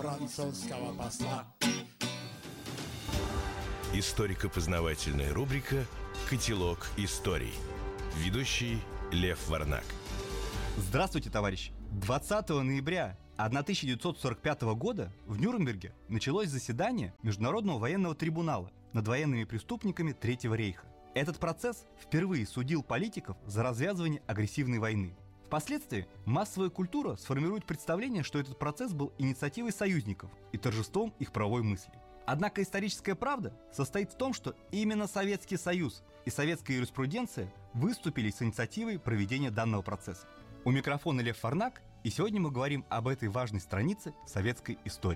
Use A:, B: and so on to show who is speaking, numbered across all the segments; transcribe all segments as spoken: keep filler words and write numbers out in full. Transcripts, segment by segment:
A: французского посла.
B: Историко-познавательная рубрика «Котелок историй». Ведущий Лев Варнак.
C: Здравствуйте, товарищи! двадцатого ноября тысяча девятьсот сорок пятого года в Нюрнберге началось заседание Международного военного трибунала над военными преступниками Третьего рейха. Этот процесс впервые судил политиков за развязывание агрессивной войны. Впоследствии массовая культура сформирует представление, что этот процесс был инициативой союзников и торжеством их правовой мысли. Однако историческая правда состоит в том, что именно Советский Союз и советская юриспруденция выступили с инициативой проведения данного процесса. У микрофона Лев Варнак, и сегодня мы говорим об этой важной странице советской истории.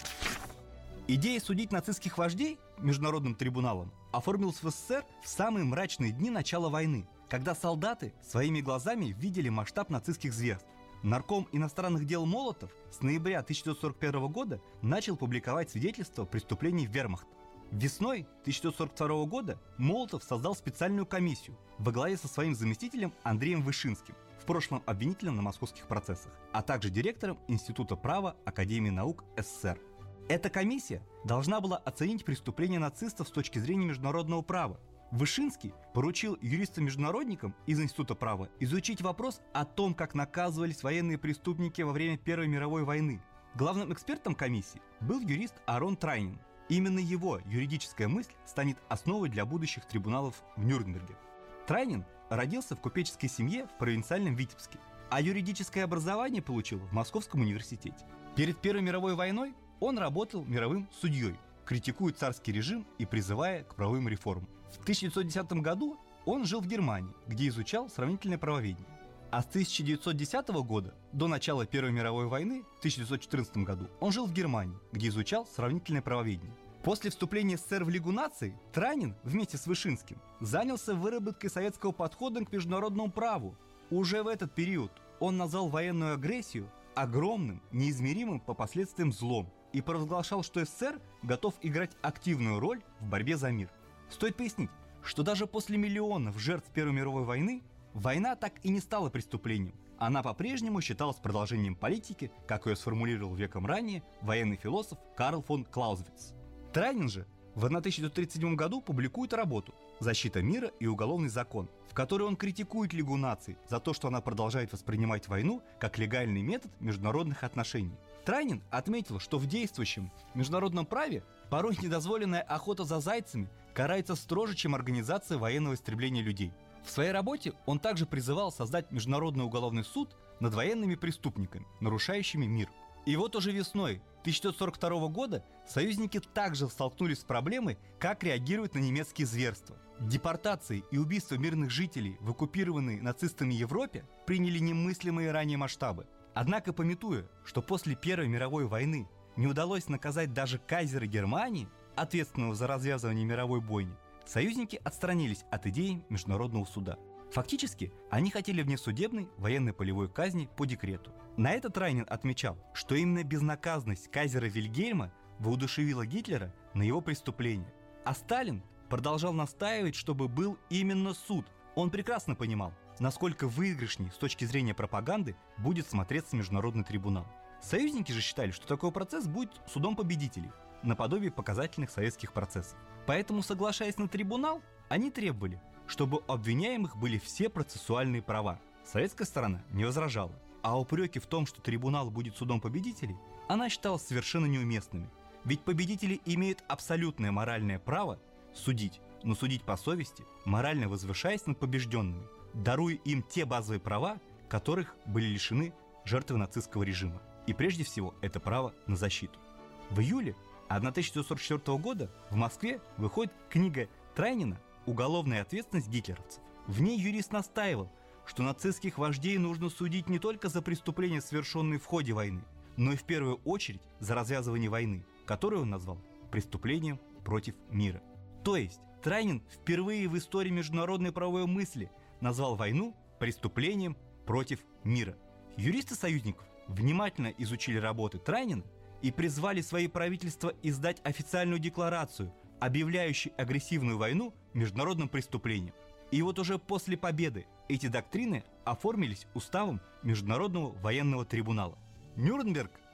C: Идея судить нацистских вождей международным трибуналом оформилась в СССР в самые мрачные дни начала войны, когда солдаты своими глазами видели масштаб нацистских зверств. Нарком иностранных дел Молотов с ноября тысяча девятьсот сорок первого года начал публиковать свидетельства преступлений вермахта. Весной тысяча девятьсот сорок второго года Молотов создал специальную комиссию во главе со своим заместителем Андреем Вышинским, в прошлом обвинителем на московских процессах, а также директором Института права Академии наук СССР. Эта комиссия должна была оценить преступления нацистов с точки зрения международного права. Вышинский поручил юристам-международникам из Института права изучить вопрос о том, как наказывались военные преступники во время Первой мировой войны. Главным экспертом комиссии был юрист Арон Трайнин. Именно его юридическая мысль станет основой для будущих трибуналов в Нюрнберге. Трайнин родился в купеческой семье в провинциальном Витебске, а юридическое образование получил в Московском университете. Перед Первой мировой войной он работал мировым судьей, критикуя царский режим и призывая к правовым реформам. В тысяча девятьсот десятом году он жил в Германии, где изучал сравнительное правоведение. А с тысяча девятьсот десятого года до начала Первой мировой войны в тысяча девятьсот четырнадцатом году он жил в Германии, где изучал сравнительное правоведение. После вступления СССР в Лигу наций Трайнин вместе с Вышинским занялся выработкой советского подхода к международному праву. Уже в этот период он назвал военную агрессию огромным, неизмеримым по последствиям злом и провозглашал, что СССР готов играть активную роль в борьбе за мир. Стоит пояснить, что даже после миллионов жертв Первой мировой войны война так и не стала преступлением. Она по-прежнему считалась продолжением политики, как ее сформулировал веком ранее военный философ Карл фон Клаузевиц. Трайнин же в тысяча девятьсот тридцать седьмом году публикует работу «Защита мира и уголовный закон», в которой он критикует Лигу наций за то, что она продолжает воспринимать войну как легальный метод международных отношений. Трайнин отметил, что в действующем международном праве порой недозволенная охота за зайцами карается строже, чем организация военного истребления людей. В своей работе он также призывал создать Международный уголовный суд над военными преступниками, нарушающими мир. И вот уже весной тысяча девятьсот сорок второго года союзники также столкнулись с проблемой, как реагировать на немецкие зверства. Депортации и убийства мирных жителей в оккупированной нацистами Европе приняли немыслимые ранее масштабы. Однако, памятуя, что после Первой мировой войны не удалось наказать даже кайзера Германии, ответственного за развязывание мировой бойни, союзники отстранились от идеи международного суда. Фактически, они хотели внесудебной военной полевой казни по декрету. На это Трайнин отмечал, что именно безнаказанность кайзера Вильгельма воодушевила Гитлера на его преступление. А Сталин продолжал настаивать, чтобы был именно суд. Он прекрасно понимал, насколько выигрышней с точки зрения пропаганды будет смотреться международный трибунал. Союзники же считали, что такой процесс будет судом победителей, наподобие показательных советских процессов. Поэтому, соглашаясь на трибунал, они требовали, чтобы у обвиняемых были все процессуальные права. Советская сторона не возражала, а упреки в том, что трибунал будет судом победителей, она считала совершенно неуместными. Ведь победители имеют абсолютное моральное право судить, но судить по совести, морально возвышаясь над побежденными, даруя им те базовые права, которых были лишены жертвы нацистского режима. И прежде всего это право на защиту. В июле тысяча девятьсот сорок четвёртого года в Москве выходит книга Трайнина «Уголовная ответственность гитлеровцев». В ней юрист настаивал, что нацистских вождей нужно судить не только за преступления, совершенные в ходе войны, но и в первую очередь за развязывание войны, которую он назвал преступлением против мира. То есть Трайнин впервые в истории международной правовой мысли назвал войну преступлением против мира. Юристы союзников внимательно изучили работы Трайнина и призвали свои правительства издать официальную декларацию, объявляющую агрессивную войну международным преступлением. И вот уже после победы эти доктрины оформились уставом Международного военного трибунала. Нюрнберг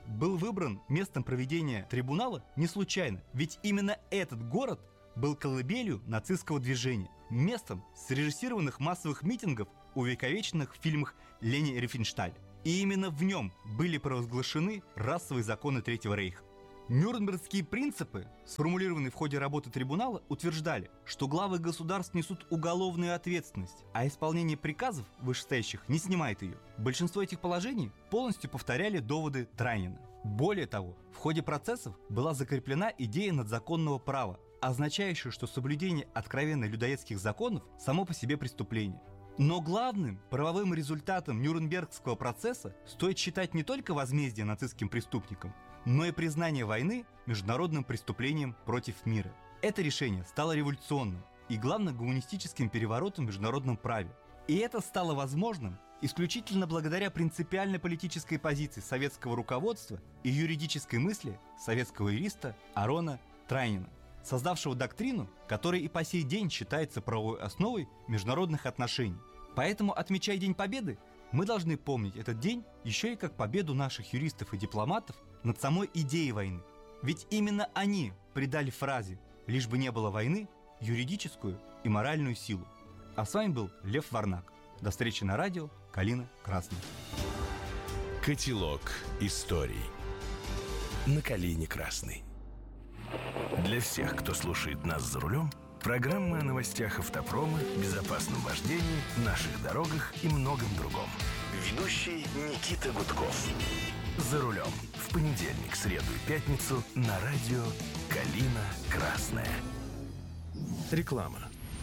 C: был выбран местом проведения трибунала не случайно, ведь именно этот город был колыбелью нацистского движения, местом срежиссированных массовых митингов, увековеченных в фильмах Лени Рифеншталь. И именно в нем были провозглашены расовые законы Третьего рейха. Нюрнбергские принципы, сформулированные в ходе работы трибунала, утверждали, что главы государств несут уголовную ответственность, а исполнение приказов вышестоящих не снимает ее. Большинство этих положений полностью повторяли доводы Трайнина. Более того, в ходе процессов была закреплена идея надзаконного права, означающая, что соблюдение откровенно людоедских законов само по себе преступление. Но главным правовым результатом Нюрнбергского процесса стоит считать не только возмездие нацистским преступникам, но и признание войны международным преступлением против мира. Это решение стало революционным и, главное, гуманистическим переворотом в международном праве. И это стало возможным исключительно благодаря принципиальной политической позиции советского руководства и юридической мысли советского юриста Арона Трайнина, создавшего доктрину, которая и по сей день считается правовой основой международных отношений. Поэтому, отмечая День Победы, мы должны помнить этот день еще и как победу наших юристов и дипломатов над самой идеей войны. Ведь именно они придали фразе «лишь бы не было войны» юридическую и моральную силу. А с вами был Лев Варнак. До встречи на радио «Калина Красная».
B: Котелок историй на «Калине Красной». Для всех, кто слушает нас за рулем, программы о новостях автопрома, безопасном вождении, наших дорогах и многом другом. Ведущий Никита Гудков. За рулем. В понедельник, среду и пятницу на радио «Калина Красная». Реклама.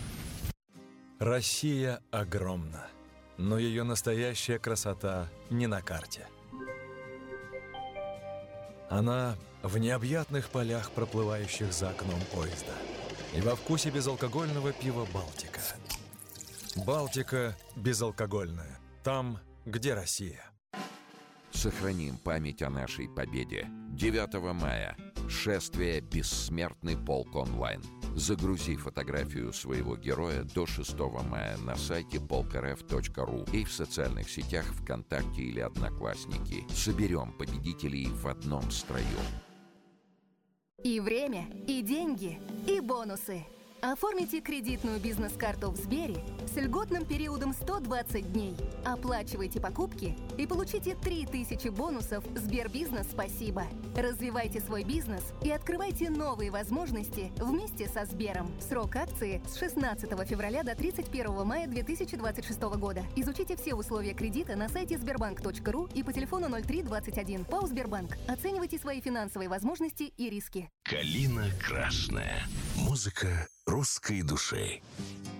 D: Россия огромна, но ее настоящая красота не на карте. Она в необъятных полях, проплывающих за окном поезда, и во вкусе безалкогольного пива «Балтика». «Балтика» безалкогольная. Там, где Россия.
E: Сохраним память о нашей победе. девятого мая. Шествие «Бессмертный полк онлайн». Загрузи фотографию своего героя до шестого мая на сайте полк эр эф точка ру и в социальных сетях ВКонтакте или Одноклассники. Соберем победителей в одном строю.
F: И время, и деньги, и бонусы. Оформите кредитную бизнес-карту в Сбере с льготным периодом сто двадцать дней. Оплачивайте покупки и получите три тысячи бонусов Сбербизнес «Спасибо». Развивайте свой бизнес и открывайте новые возможности вместе со Сбером. Срок акции с шестнадцатого февраля до тридцать первого мая две тысячи двадцать шестого года. Изучите все условия кредита на сайте сбербанк точка ру и по телефону ноль три двадцать один. ПАО «Сбербанк». Оценивайте свои финансовые возможности и риски.
B: «Калина Красная». Музыка русской души.